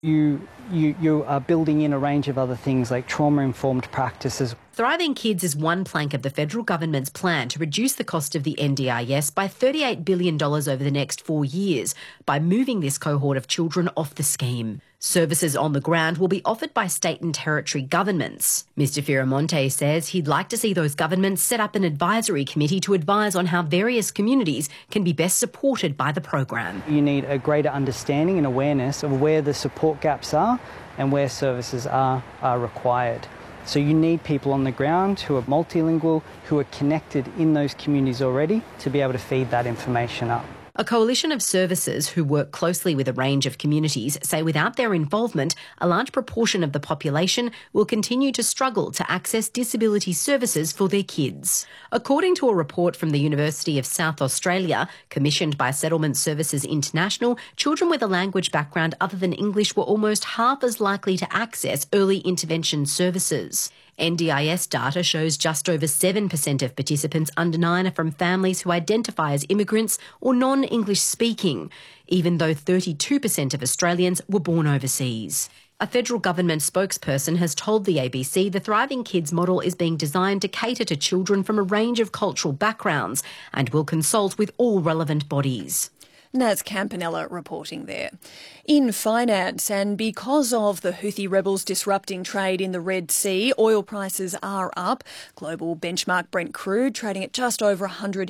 You are building in a range of other things like trauma-informed practices. Thriving Kids is one plank of the federal government's plan to reduce the cost of the NDIS by $38 billion over the next 4 years by moving this cohort of children off the scheme. Services on the ground will be offered by state and territory governments. Mr Firamonte says he'd like to see those governments set up an advisory committee to advise on how various communities can be best supported by the program. You need a greater understanding and awareness of where the support gaps are and where services are required. So you need people on the ground who are multilingual, who are connected in those communities already to be able to feed that information up. A coalition of services who work closely with a range of communities say without their involvement, a large proportion of the population will continue to struggle to access disability services for their kids. According to a report from the University of South Australia, commissioned by Settlement Services International, children with a language background other than English were almost half as likely to access early intervention services. NDIS data shows just over 7% of participants under 9 are from families who identify as immigrants or non-English speaking, even though 32% of Australians were born overseas. A federal government spokesperson has told the ABC the Thriving Kids model is being designed to cater to children from a range of cultural backgrounds and will consult with all relevant bodies. Naz Campanella reporting there. In finance, and because of the Houthi rebels disrupting trade in the Red Sea, oil prices are up. Global benchmark Brent crude trading at just over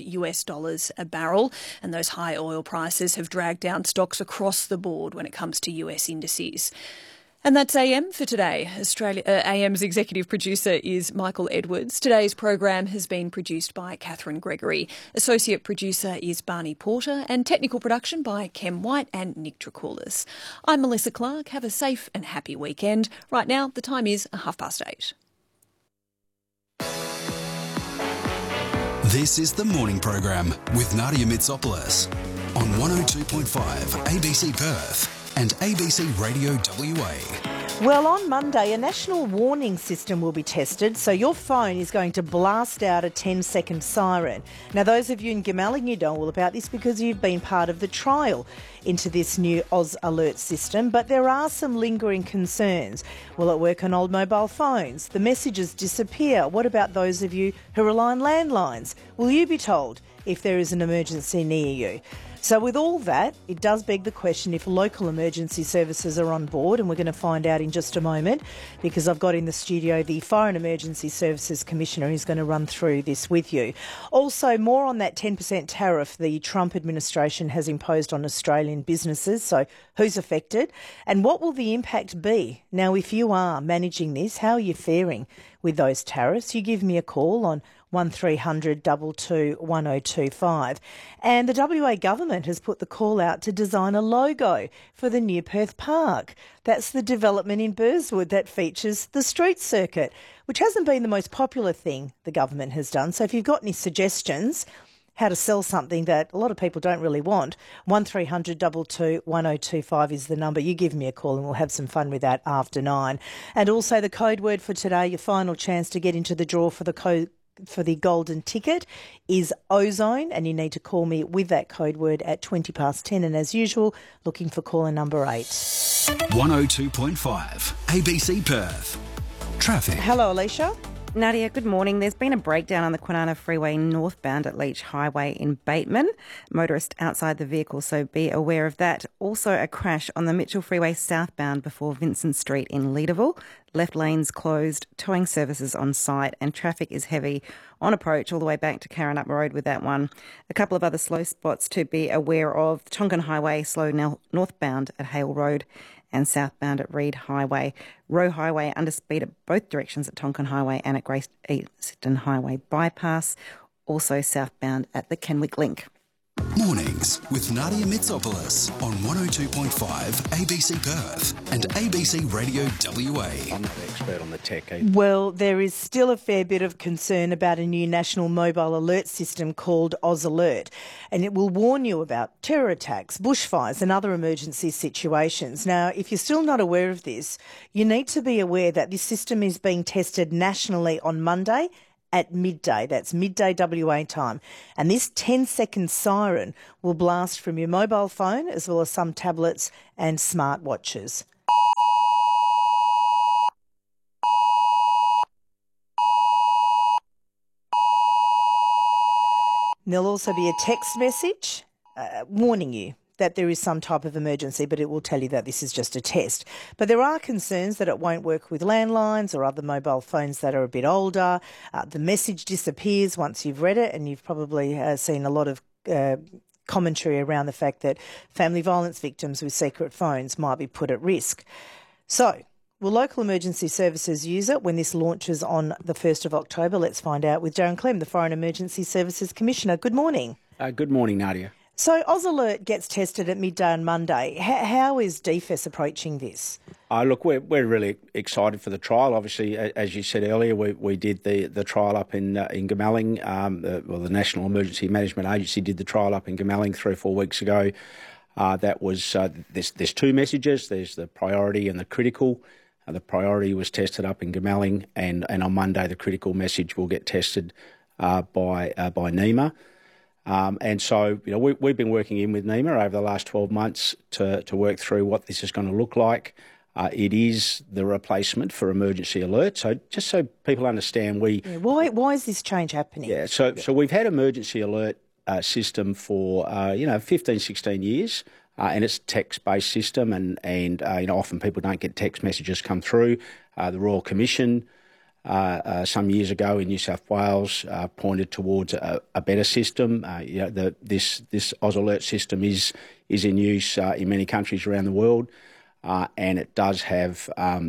$100 a barrel. And those high oil prices have dragged down stocks across the board when it comes to US indices. And that's AM for today. AM's executive producer is Michael Edwards. Today's program has been produced by Catherine Gregory. Associate producer is Barney Porter and technical production by Kem White and Nick Dracoulis. I'm Melissa Clark. Have a safe and happy weekend. Right now, the time is 8:30. This is the morning program with Nadia Mitsopoulos on 102.5 ABC Perth and ABC Radio WA. Well, on Monday, a national warning system will be tested, so your phone is going to blast out a 10-second siren. Now, those of you in Goomalling, you know all about this because you've been part of the trial into this new Oz Alert system, but there are some lingering concerns. Will it work on old mobile phones? The messages disappear. What about those of you who rely on landlines? Will you be told if there is an emergency near you? So with all that, it does beg the question if local emergency services are on board, and we're going to find out in just a moment because I've got in the studio the Fire and Emergency Services Commissioner who's going to run through this with you. Also, more on that 10% tariff the Trump administration has imposed on Australian businesses. So who's affected and what will the impact be? Now, if you are managing this, how are you faring with those tariffs? You give me a call on 1300 22 1025. And the WA government has put the call out to design a logo for the new Perth Park. That's the development in Burswood that features the street circuit, which hasn't been the most popular thing the government has done. So if you've got any suggestions how to sell something that a lot of people don't really want, 1300 22 1025 is the number. You give me a call and we'll have some fun with that after 9. And also the code word for today, your final chance to get into the draw for the golden ticket is ozone, and you need to call me with that code word at 10:20. And as usual, looking for caller number 8. 102.5 ABC Perth. Traffic. Hello, Alicia. Nadia, good morning. There's been a breakdown on the Kwinana Freeway northbound at Leach Highway in Bateman. Motorist outside the vehicle, so be aware of that. Also a crash on the Mitchell Freeway southbound before Vincent Street in Leederville. Left lanes closed, towing services on site, and traffic is heavy on approach all the way back to Karrinyup Road with that one. A couple of other slow spots to be aware of. Tonkin Highway slow northbound at Hale Road and southbound at Reed Highway. Roe Highway under speed at both directions at Tonkin Highway and at Grace Eastern Highway bypass. Also southbound at the Kenwick Link. Mornings with Nadia Mitsopoulos on 102.5 ABC Perth and ABC Radio WA. I'm not an expert on the tech. Well, there is still a fair bit of concern about a new national mobile alert system called Oz Alert, and it will warn you about terror attacks, bushfires and other emergency situations. Now, if you're still not aware of this, you need to be aware that this system is being tested nationally on Monday at midday. That's midday WA time. And this 10-second siren will blast from your mobile phone as well as some tablets and smartwatches. And there'll also be a text message warning you that there is some type of emergency, but it will tell you that this is just a test. But there are concerns that it won't work with landlines or other mobile phones that are a bit older. The message disappears once you've read it, and you've probably seen a lot of commentary around the fact that family violence victims with secret phones might be put at risk. So, will local emergency services use it when this launches on the 1st of October? Let's find out with Darren Clem, the Foreign Emergency Services Commissioner. Good morning. Good morning, Nadia. So AusAlert gets tested at midday on Monday. How is DFES approaching this? Look, we're really excited for the trial. Obviously, as you said earlier, we did the trial up in Goomalling. The National Emergency Management Agency did the trial up in Goomalling 3 or 4 weeks ago. That was there's two messages. There's the priority and the critical. The priority was tested up in Goomalling, and on Monday the critical message will get tested by NEMA. And so, we've been working in with NEMA over the last 12 months to work through what this is going to look like. It is the replacement for emergency alert. So just so people understand, why is this change happening? Yeah, so we've had emergency alert system for 15, 16 years. And it's a text-based system, and often people don't get text messages come through. The Royal Commission some years ago in New South Wales pointed towards a better system. This AusAlert system is in use in many countries around the world, and it does have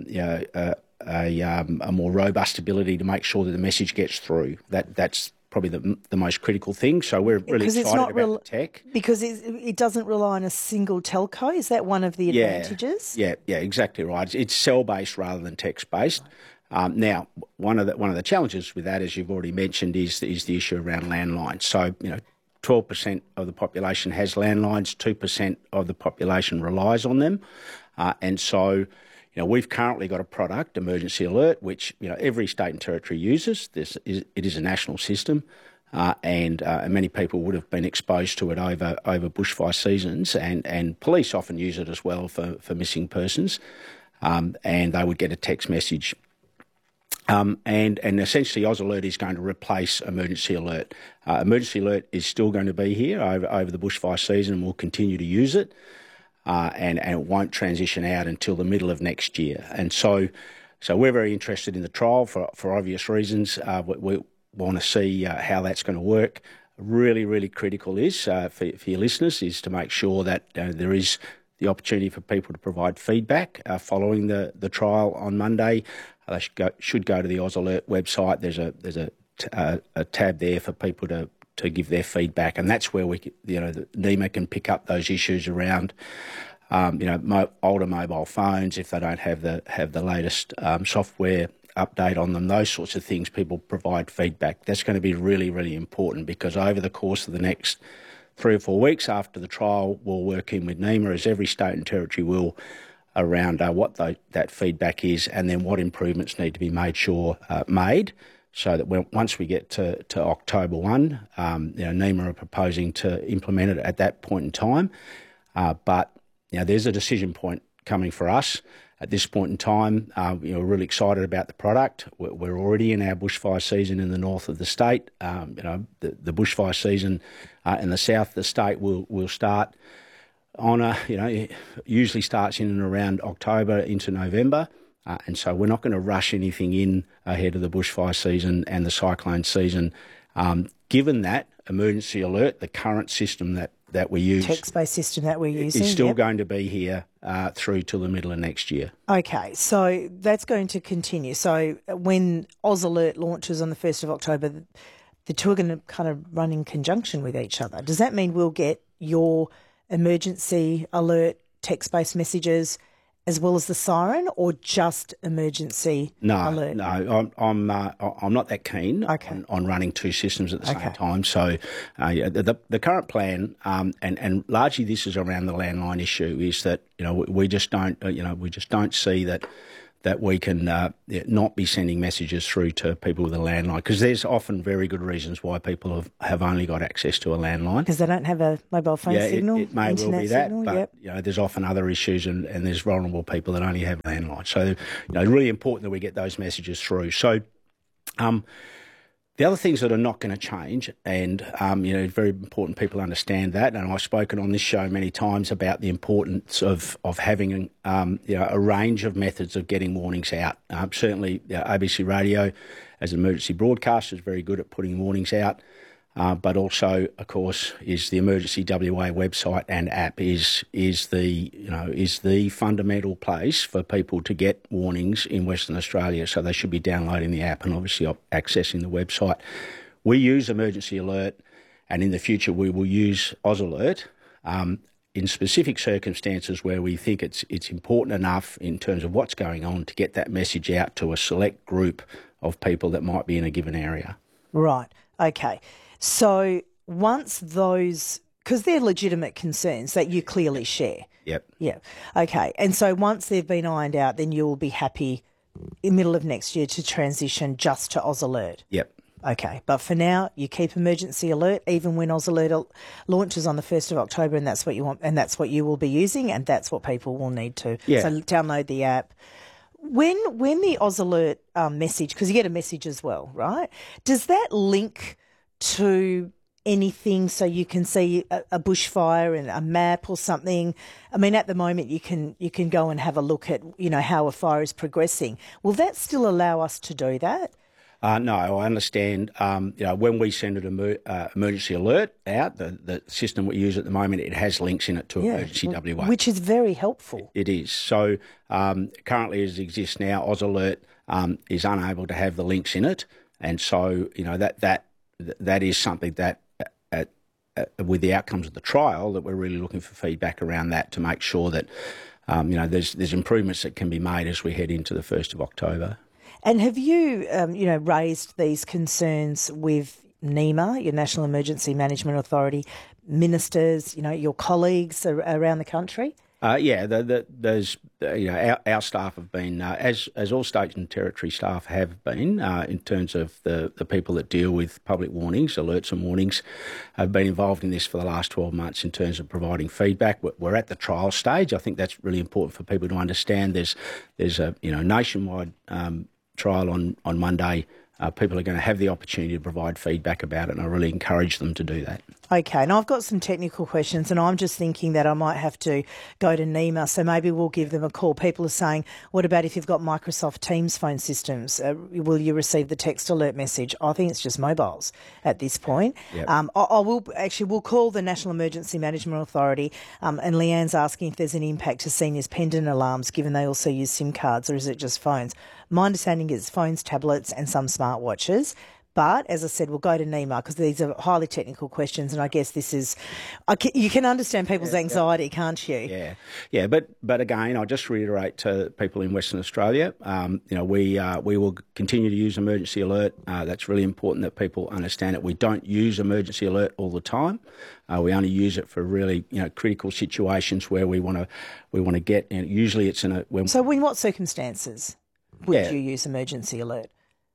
a more robust ability to make sure that the message gets through. That's probably the most critical thing. So we're really excited about the tech. Because it doesn't rely on a single telco. Is that one of the advantages? Yeah, exactly right. It's cell-based rather than text-based. Now, one of the challenges with that, as you've already mentioned, is the issue around landlines. So, 12% of the population has landlines, 2% of the population relies on them. And so, we've currently got a product, Emergency Alert, which, every state and territory uses. It is a national system, and many people would have been exposed to it over bushfire seasons, and police often use it as well for missing persons, and they would get a text message. And essentially AusAlert is going to replace Emergency Alert. Emergency Alert is still going to be here over the bushfire season, and we'll continue to use it. And it won't transition out until the middle of next year. And so we're very interested in the trial for obvious reasons. We want to see how that's going to work. Really, really critical is, for your listeners, is to make sure that there is the opportunity for people to provide feedback following the trial on Monday. They should go to the AusAlert website. There's a tab there for people to give their feedback, and that's where the NEMA can pick up those issues around, older mobile phones if they don't have the latest software update on them. Those sorts of things, people provide feedback. That's going to be really, really important, because over the course of the next 3 or 4 weeks after the trial, we'll work in with NEMA, as every state and territory will, around what that feedback is, and then what improvements need to be made, so that once we get to October 1, NEMA are proposing to implement it at that point in time. But there's a decision point coming for us at this point in time. We're really excited about the product. We're already in our bushfire season in the north of the state. The bushfire season in the south of the state will start on usually starts in and around October into November. And so we're not going to rush anything in ahead of the bushfire season and the cyclone season. Given that Emergency Alert, the current system that we use, text-based system that we're using, is still going to be here through till the middle of next year. Okay, so that's going to continue. So when AusAlert launches on the 1st of October, the two are going to kind of run in conjunction with each other. Does that mean we'll get your Emergency Alert text-based messages as well as the siren, or just Emergency Alert? No, I'm not that keen on running two systems at the same time. So the current plan, and largely this is around the landline issue, is that we just don't see that we can not be sending messages through to people with a landline, because there's often very good reasons why people have only got access to a landline. Because they don't have a mobile phone signal, it may well be that, signal, but there's often other issues, and there's vulnerable people that only have a landline. So it's really important that we get those messages through. So The other things that are not going to change, and it's very important people understand that, and I've spoken on this show many times about the importance of having a range of methods of getting warnings out. Certainly, ABC Radio, as an emergency broadcaster, is very good at putting warnings out. But also, of course, is the Emergency WA website and app is the fundamental place for people to get warnings in Western Australia. So they should be downloading the app and obviously accessing the website. We use Emergency Alert, and in the future we will use AusAlert in specific circumstances where we think it's important enough in terms of what's going on to get that message out to a select group of people that might be in a given area. Right. Okay. So once those, because they're legitimate concerns that you clearly share. Yep. Yeah. Okay. And so once they've been ironed out, then you will be happy in the middle of next year to transition just to AusAlert. Yep. Okay. But for now, you keep Emergency Alert even when AusAlert launches on the 1st of October, and that's what you want, and that's what you will be using, and that's what people will need to. Yeah. So download the app. When the AusAlert message, because you get a message as well, right? Does that link to anything so you can see a bushfire and a map or something? I mean, at the moment you can go and have a look at, how a fire is progressing. Will that still allow us to do that? No, I understand. When we send an emergency alert out, the system we use at the moment, it has links in it to Emergency WA. Which is very helpful. It is. So currently as it exists now, AusAlert is unable to have the links in it. And so, that is something that, with the outcomes of the trial, that we're really looking for feedback around that to make sure that, there's improvements that can be made as we head into the 1st of October. And have you, raised these concerns with NEMA, your National Emergency Management Authority, ministers, your colleagues around the country? There's our staff have been, as all state and territory staff have been, in terms of the people that deal with public warnings, alerts and warnings, have been involved in this for the last 12 months in terms of providing feedback. We're at the trial stage. I think that's really important for people to understand. There's a nationwide trial on Monday. People are going to have the opportunity to provide feedback about it, and I really encourage them to do that. Okay, now I've got some technical questions, and I'm just thinking that I might have to go to NEMA, so maybe we'll give them a call. People are saying, what about if you've got Microsoft Teams phone systems? Will you receive the text alert message? I think it's just mobiles at this point. Yep. We'll call the National Emergency Management Authority, and Leanne's asking if there's an impact to seniors' pendant alarms, given they also use SIM cards, or is it just phones? My understanding is phones, tablets, and some smartwatches. But, as I said, we'll go to NEMA because these are highly technical questions, and I guess this is... you can understand people's anxiety, can't you? Yeah. But again, I'll just reiterate to people in Western Australia, we will continue to use Emergency Alert. That's really important that people understand it. We don't use Emergency Alert all the time. We only use it for really, critical situations where we want to get... And usually it's in a... So in what circumstances would you use Emergency Alert?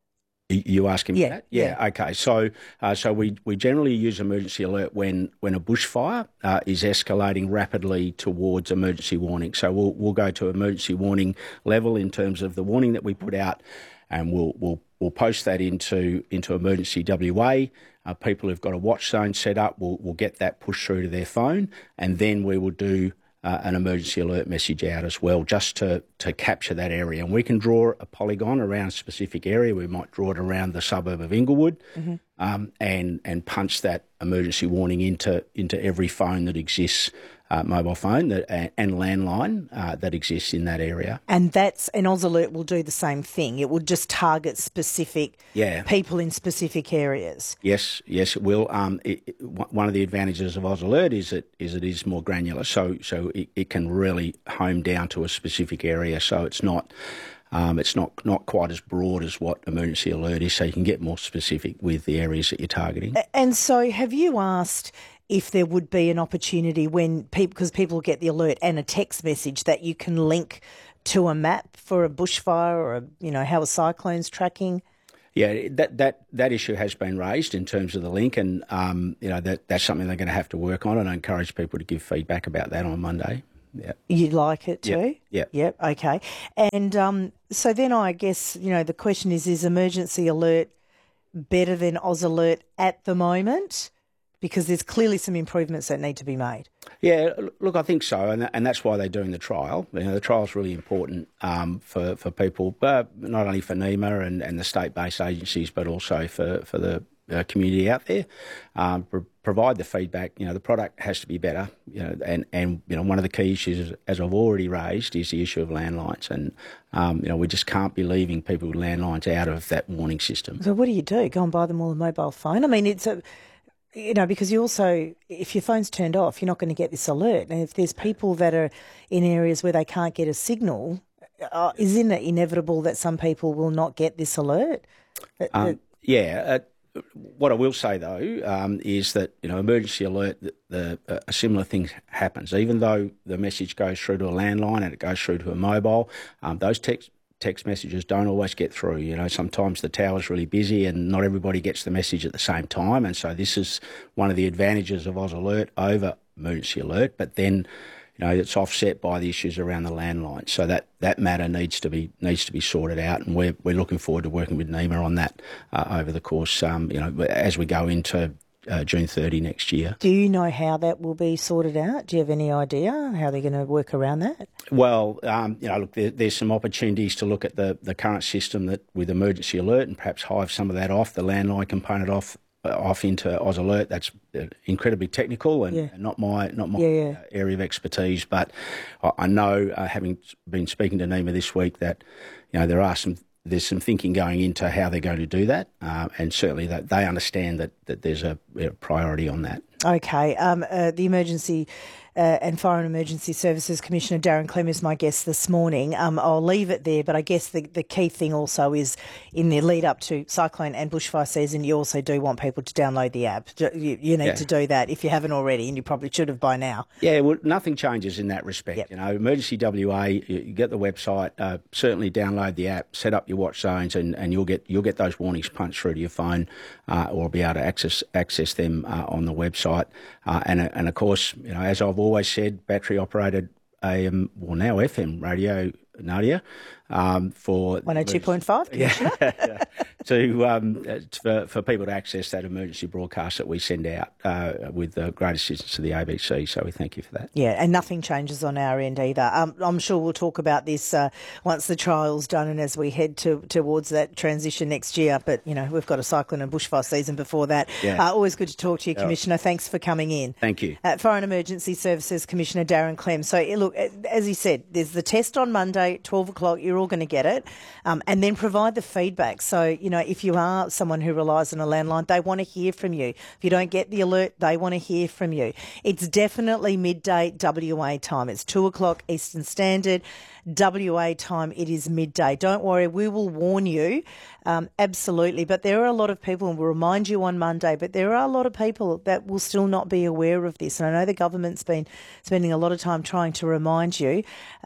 You asking me that? Yeah. Okay. So we generally use Emergency Alert when a bushfire is escalating rapidly towards emergency warning. So we'll go to emergency warning level in terms of the warning that we put out, and we'll post that into Emergency WA. People who've got a watch zone set up will get that pushed through to their phone, and then we will do an emergency alert message out as well, just to capture that area. And we can draw a polygon around a specific area. We might draw it around the suburb of Inglewood, and punch that emergency warning into every phone that exists, mobile phone and landline that exists in that area. And AusAlert will do the same thing. It will just target specific people in specific areas. Yes, it will. One of the advantages of AusAlert is it is more granular, so it can really home down to a specific area. So it's not quite as broad as what Emergency Alert is. So you can get more specific with the areas that you're targeting. And so, have you asked if there would be an opportunity because people get the alert and a text message, that you can link to a map for a bushfire or how a cyclone's tracking? Yeah, that issue has been raised in terms of the link, and that's something they're going to have to work on, and I encourage people to give feedback about that on Monday. Yeah. You'd like it too? Yep. Okay. And so then I guess, the question is Emergency Alert better than Oz Alert at the moment? Because there's clearly some improvements that need to be made. Yeah, look, I think so, and that's why they're doing the trial. You know, the trial's really important for people, but not only for NEMA and the state-based agencies, but also for the community out there. Provide the feedback. You know, the product has to be better. You know, and you know, one of the key issues, as I've already raised, is the issue of landlines, and you know, we just can't be leaving people with landlines out of that warning system. So what do you do? Go and buy them all a mobile phone? I mean, it's a... You know, because you also, if your phone's turned off, you're not going to get this alert. And if there's people that are in areas where they can't get a signal, isn't it inevitable that some people will not get this alert? What I will say, though, is that, you know, emergency alert, a similar thing happens. Even though the message goes through to a landline and it goes through to a mobile, those text messages don't always get through. You know, sometimes the tower's really busy and not everybody gets the message at the same time. And so this is one of the advantages of Oz Alert over emergency alert. But then, you know, it's offset by the issues around the landline. So that matter needs to be sorted out, and we're looking forward to working with NEMA on that over the course, you know, as we go into June 30 next year. Do you know how that will be sorted out? Do you have any idea how they're going to work around that? Well, you know, look, there's some opportunities to look at the current system that with emergency alert and perhaps hive some of that off, the landline component off into Oz Alert. That's incredibly technical and not my area of expertise. But I know, having been speaking to NEMA this week, that, you know, there's some thinking going into how they're going to do that, and certainly that they understand that there's a priority on that. Okay. The Emergency and Fire and Emergency Services Commissioner Darren Clem is my guest this morning. I'll leave it there, but I guess the key thing also is in the lead up to cyclone and bushfire season, you also do want people to download the app. You need to do that if you haven't already, and you probably should have by now. Yeah, well, nothing changes in that respect. Yep. You know, Emergency WA, you get the website, certainly download the app, set up your watch zones, and you'll get those warnings punched through to your phone, or be able to access them on the website. And of course, you know, as I've always said, battery operated AM, well now FM radio, Nadia, for 102.5, Commissioner. For people to access that emergency broadcast that we send out with the great assistance to the ABC. So we thank you for that. Yeah, and nothing changes on our end either. I'm sure we'll talk about this once the trial's done and as we head towards that transition next year. But, you know, we've got a cyclone and bushfire season before that. Yeah. Always good to talk to you, Commissioner. Thanks for coming in. Thank you. Fire and Emergency Services Commissioner Darren Clem. So, look, as he said, there's the test on Monday, 12 o'clock. You're all going to get it. And then provide the feedback. So, you know, if you are someone who relies on a landline, they want to hear from you. If you don't get the alert, they want to hear from you. It's definitely midday WA time. It's 2 o'clock Eastern Standard. WA time, it is midday. Don't worry, we will warn you, absolutely. But there are a lot of people, and we'll remind you on Monday, but there are a lot of people that will still not be aware of this. And I know the government's been spending a lot of time trying to remind you,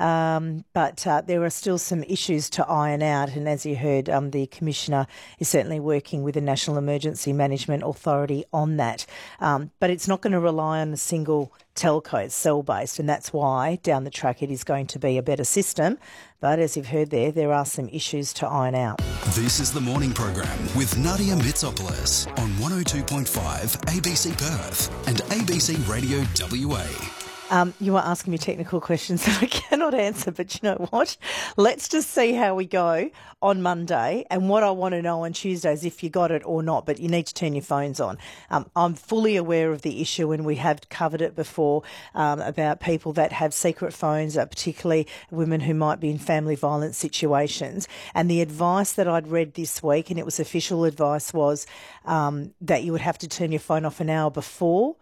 but there are still some issues to iron out. And as you heard, the Commissioner is certainly working with the National Emergency Management Authority on that. But it's not going to rely on a single telco, it's cell-based, and that's why down the track it is going to be a better system. But as you've heard there are some issues to iron out. This is the morning program with Nadia Mitsopoulos on 102.5 ABC Perth and ABC Radio WA. You were asking me technical questions that I cannot answer, but you know what? Let's just see how we go on Monday. And what I want to know on Tuesday is if you got it or not, but you need to turn your phones on. I'm fully aware of the issue, and we have covered it before, about people that have secret phones, particularly women who might be in family violence situations. And the advice that I'd read this week, and it was official advice, was that you would have to turn your phone off an hour before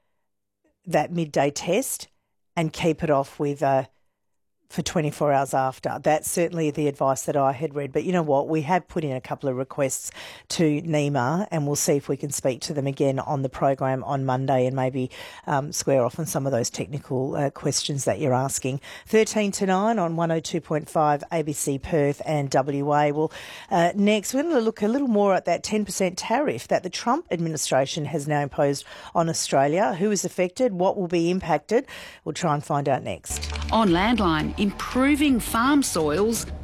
that midday test and keep it off with for 24 hours after. That's certainly the advice that I had read. But you know what? We have put in a couple of requests to NEMA, and we'll see if we can speak to them again on the program on Monday and maybe square off on some of those technical questions that you're asking. 13 to 9 on 102.5 ABC Perth and WA. Well, next we're going to look a little more at that 10% tariff that the Trump administration has now imposed on Australia. Who is affected? What will be impacted? We'll try and find out next. On Landline, improving farm soils